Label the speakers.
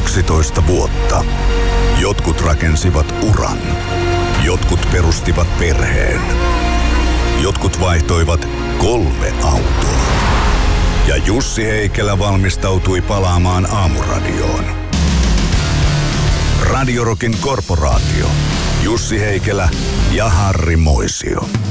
Speaker 1: 11 vuotta. Jotkut rakensivat uran. Jotkut perustivat perheen. Jotkut vaihtoivat 3 autoa. Ja Jussi Heikelä valmistautui palaamaan Aamuradioon. Radio Rockin korporaatio. Jussi Heikelä ja Harri Moisio.